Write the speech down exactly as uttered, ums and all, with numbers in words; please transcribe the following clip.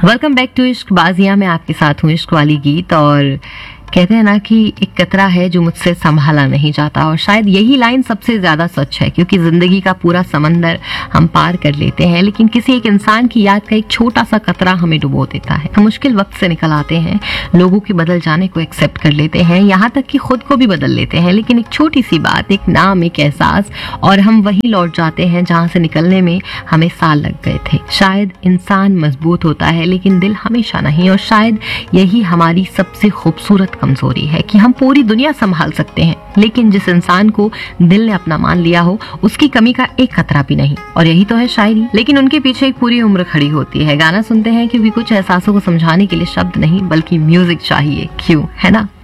Welcome back to इश्क बाजियां। मैं आपके साथ हूँ इश्क वाली गीत। और कहते हैं ना कि एक कतरा है जो मुझसे संभाला नहीं जाता, और शायद यही लाइन सबसे ज्यादा सच है, क्योंकि जिंदगी का पूरा समंदर हम पार कर लेते हैं, लेकिन किसी एक इंसान की याद का एक छोटा सा कतरा हमें डुबो देता है। हम मुश्किल वक्त से निकल आते हैं, लोगों के बदल जाने को एक्सेप्ट कर लेते हैं, यहाँ तक कि खुद को भी बदल लेते हैं, लेकिन एक छोटी सी बात, एक नाम, एक एहसास, और हम वहीं लौट जाते हैं जहाँ से निकलने में हमें साल लग गए थे। शायद इंसान मजबूत होता है लेकिन दिल हमेशा नहीं, और शायद यही हमारी सबसे खूबसूरत कमजोरी है कि हम पूरी दुनिया संभाल सकते हैं, लेकिन जिस इंसान को दिल ने अपना मान लिया हो उसकी कमी का एक खतरा भी नहीं। और यही तो है शायरी, लेकिन उनके पीछे एक पूरी उम्र खड़ी होती है। गाना सुनते हैं क्योंकि कुछ एहसासों को समझाने के लिए शब्द नहीं बल्कि म्यूजिक चाहिए, क्यों, है ना।